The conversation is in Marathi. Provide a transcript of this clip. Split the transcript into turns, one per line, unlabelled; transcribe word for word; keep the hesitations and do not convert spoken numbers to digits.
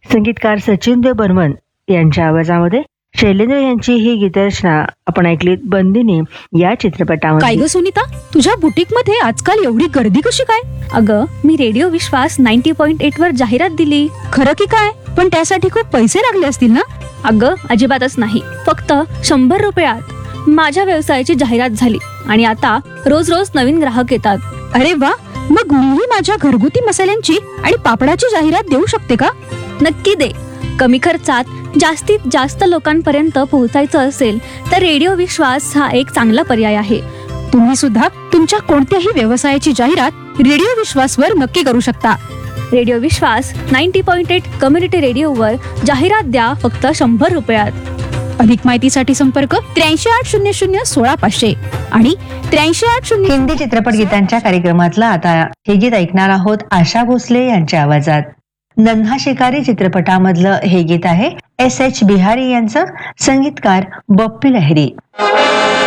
संगीतकार सचिन देव बर्मन यांच्या आवाजामध्ये शैलेंद्र यांची ही गीतरचना आपण ऐकलीत बंदिनी या
काय
चित्रपटामध्ये.
ग सुनीता, तुझ्या बुटीक मध्ये आजकाल एवढी गर्दी कशी काय?
अगं, मी रेडिओ विश्वास नाईन्टी पॉइंट एट वर जाहिरात दिली.
खरं की काय? पण त्यासाठी खूप पैसे लागले असतील ना?
अगं, अजिबातच नाही. फक्त शंभर रुपयात माझ्या व्यवसायाची जाहिरात झाली आणि आता रोज रोज नवीन ग्राहक येतात.
अरे वा, मग मीही माझ्या घरगुती मसाल्यांची आणि पापडाची जाहिरात देऊ शकते का?
नक्की दे. कमी खर्चात जास्तीत जास्त लोकांपर्यंत पोहोचायचं असेल तर रेडिओ विश्वास हा एक चांगला पर्याय आहे.
तुम्ही सुद्धा तुमच्या कोणत्याही व्यवसायाची जाहिरात रेडिओ विश्वासवर नक्की करू शकता.
रेडिओ विश्वास नाईन्टी पॉइंट एट कम्युनिटी रेडिओवर जाहिरात द्या फक्त शंभर रुपयात.
अधिक माहितीसाठी संपर्क त्र्याऐंशी आठ शून्य शून्य सोळा पाचशे आणि त्र्याऐंशी आठ शून्य.
हिंदी चित्रपट गीतांच्या कार्यक्रमातलं आता हे गीत ऐकणार आहोत आशा भोसले यांच्या आवाजात. नन्हा शिकारी चित्रपटामधलं हे गीत आहे एस एच बिहारी यांचं, संगीतकार बप्पी लहिरी.